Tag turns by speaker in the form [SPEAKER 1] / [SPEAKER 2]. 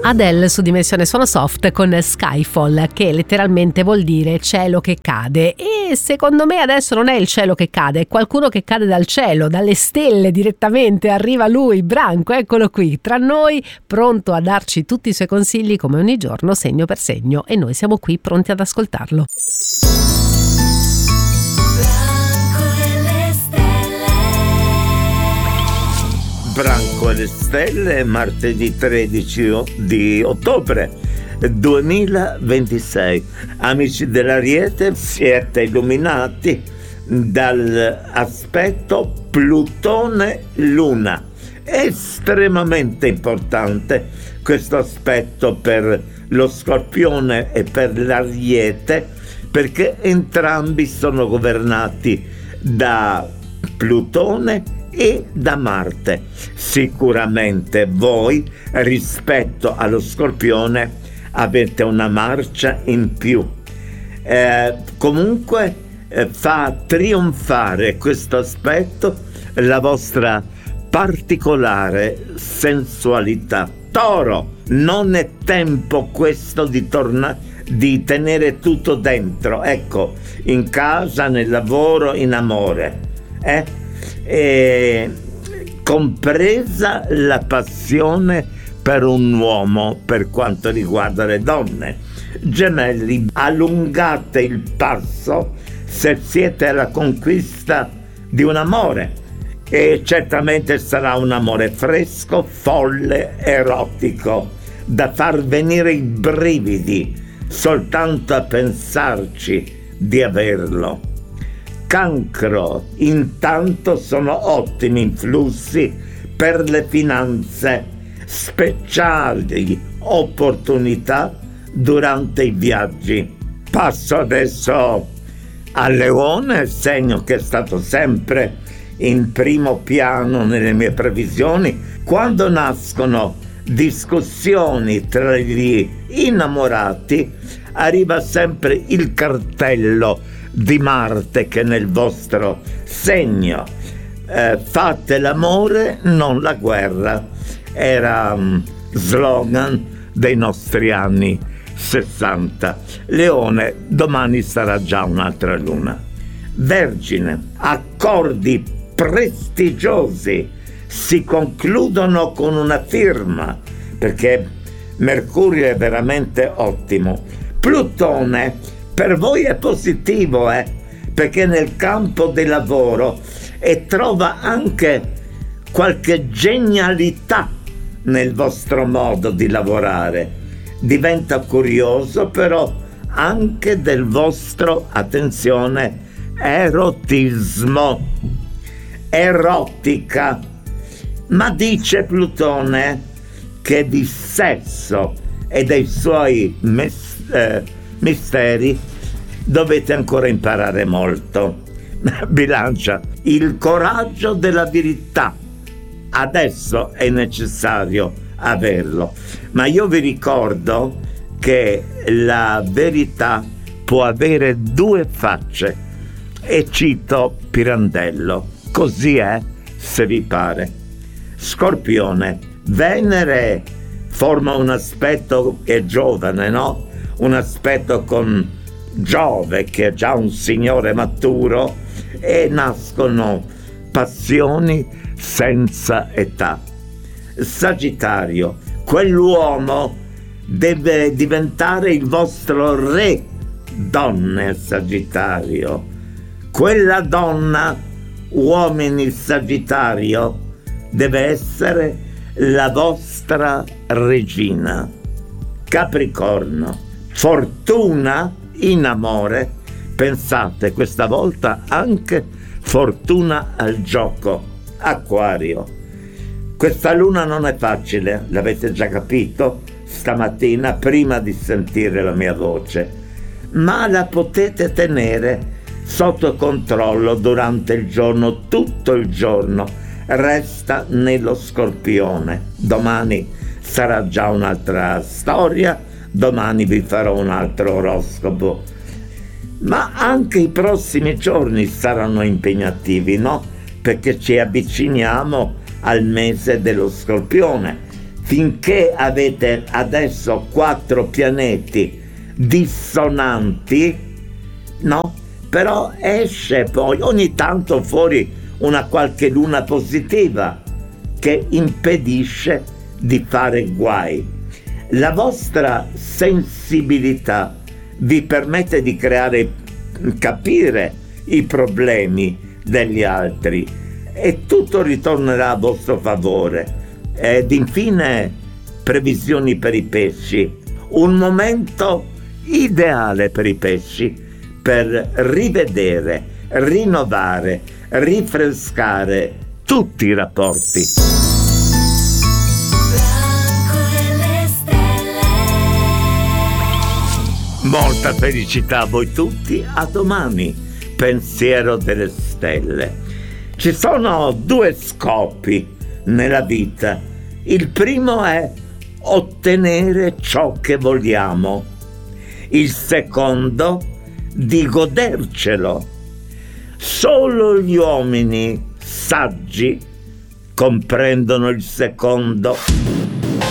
[SPEAKER 1] Adele su Dimensione Suono Soft con Skyfall, che letteralmente vuol dire cielo che cade, e secondo me adesso non è il cielo che cade, è qualcuno che cade dal cielo, dalle stelle direttamente. Arriva lui, Branco, eccolo qui tra noi, pronto a darci tutti i suoi consigli come ogni giorno, segno per segno, e noi siamo qui pronti ad ascoltarlo.
[SPEAKER 2] Branco e le stelle, martedì 13 di ottobre 2026. Amici dell'Ariete, siete illuminati dall'aspetto Plutone-Luna. Estremamente importante questo aspetto per lo Scorpione e per l'Ariete, perché entrambi sono governati da Plutone e da Marte. Sicuramente voi rispetto allo Scorpione avete una marcia in più. Comunque fa trionfare questo aspetto la vostra particolare sensualità. Toro, non è tempo questo di tenere tutto dentro, ecco, in casa, nel lavoro, in amore, e compresa la passione per un uomo per quanto riguarda le donne. Gemelli, allungate il passo se siete alla conquista di un amore, e certamente sarà un amore fresco, folle, erotico, da far venire i brividi soltanto a pensarci di averlo. Cancro, intanto sono ottimi influssi per le finanze, speciali opportunità durante i viaggi. Passo adesso al Leone, segno che è stato sempre in primo piano nelle mie previsioni. Quando nascono discussioni tra gli innamorati, arriva sempre il cartello di Marte che è nel vostro segno. Fate l'amore, non la guerra, era slogan dei nostri anni 60. Leone, domani sarà già un'altra luna. Vergine, accordi prestigiosi si concludono con una firma, perché Mercurio è veramente ottimo. Plutone per voi è positivo, perché nel campo del lavoro, e trova anche qualche genialità nel vostro modo di lavorare. Diventa curioso però anche del vostro, attenzione, erotismo, erotica. Ma dice Plutone che di sesso e dei suoi misteri dovete ancora imparare molto. Bilancia, il coraggio della verità adesso è necessario averlo, ma io vi ricordo che la verità può avere due facce, e cito Pirandello: così è se vi pare. Scorpione, Venere forma un aspetto che è giovane, no? Un aspetto con Giove che è già un signore maturo, e nascono passioni senza età. Sagittario, quell'uomo deve diventare il vostro re. Donne, Sagittario, quella donna, uomini Sagittario, deve essere la vostra regina. Capricorno, fortuna in amore, pensate questa volta anche fortuna al gioco. Acquario, questa luna non è facile, l'avete già capito stamattina prima di sentire la mia voce, ma la potete tenere sotto controllo durante il giorno, tutto il giorno. Resta nello Scorpione. Domani sarà già un'altra storia, domani vi farò un altro oroscopo, ma anche i prossimi giorni saranno impegnativi, no? Perché ci avviciniamo al mese dello Scorpione, finché avete adesso 4 pianeti dissonanti, no? Però esce poi ogni tanto fuori una qualche luna positiva che impedisce di fare guai. La vostra sensibilità vi permette di capire i problemi degli altri e tutto ritornerà a vostro favore. Ed infine, previsioni per i pesci. Un momento ideale per i pesci per rivedere, rinnovare, rinfrescare tutti i rapporti. Molta felicità a voi tutti, a domani, pensiero delle stelle. Ci sono 2 scopi nella vita. Il primo è ottenere ciò che vogliamo. Il secondo, di godercelo. Solo gli uomini saggi comprendono il secondo.